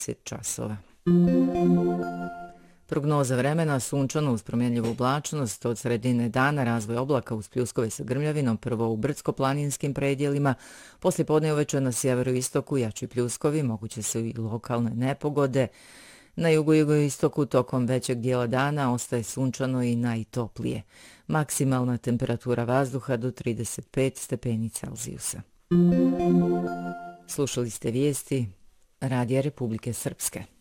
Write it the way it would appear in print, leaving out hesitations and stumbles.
časova. Prognoza vremena: sunčano uz promjenljivu oblačnost, od sredine dana razvoj oblaka uz pljuskove sa grmljavinom, prvo u brdsko-planinskim predjelima, poslije podne uveče na sjeveroistoku jači pljuskovi, moguće su i lokalne nepogode. Na jugoistoku tokom većeg dijela dana ostaje sunčano i najtoplije. Maksimalna temperatura vazduha do 35 stepeni Celzijusa. Slušali ste vijesti Radija Republike Srpske.